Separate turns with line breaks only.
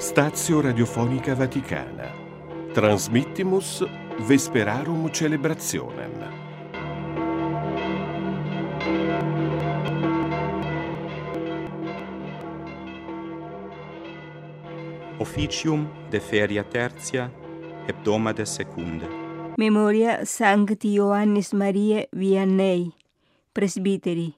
Stazio Radiofonica Vaticana. Transmittimus Vesperarum Celebrationem.
Officium de feria tertia, hebdomade secunde.
Memoria Sancti Ioannis Mariae Vianney, presbiteri.